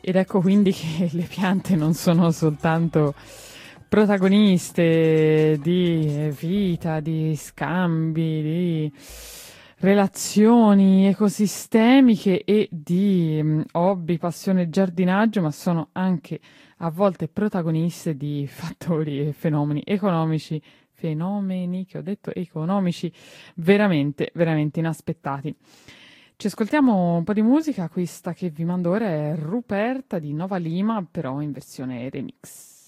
Ed ecco quindi che le piante non sono soltanto protagoniste di vita, di scambi, di relazioni ecosistemiche e di hobby, passione, giardinaggio, ma sono anche a volte protagoniste di fattori e fenomeni economici, fenomeni che ho detto economici, veramente, veramente inaspettati. Ci ascoltiamo un po' di musica, questa che vi mando ora è Ruperta di Nova Lima, però in versione remix.